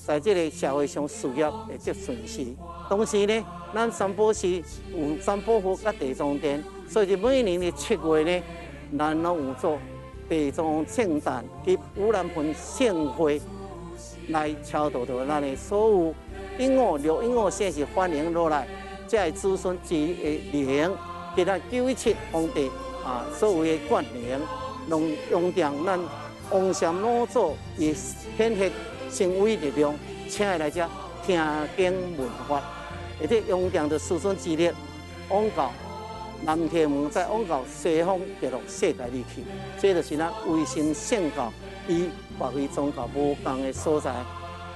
在这个社会上事业会足顺遂。同时呢，咱三宝市有三宝湖甲地藏殿，所以每年的7月呢，咱拢有做地藏圣诞及盂兰盆盛会，来超度到咱的所有鹦鹉、绿鹦鹉先是欢迎落来，这个子孙之的灵，给咱917皇帝所有的冠灵，拢用上咱王禅老祖的显赫神威力量，请来遮听经闻法，而且用上着子孙之力，往到南天门，再往到西方极乐世界里去。这就是咱维新圣教与别位宗教无同的所在。